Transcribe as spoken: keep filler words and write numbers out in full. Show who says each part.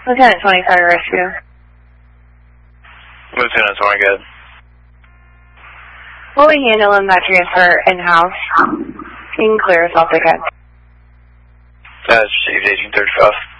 Speaker 1: Lieutenant twenty, Fire Rescue.
Speaker 2: Lieutenant twenty, good.
Speaker 1: We'll be handling that transfer in-house. You can clear us off again.
Speaker 2: That's received, eighteen thirty-five.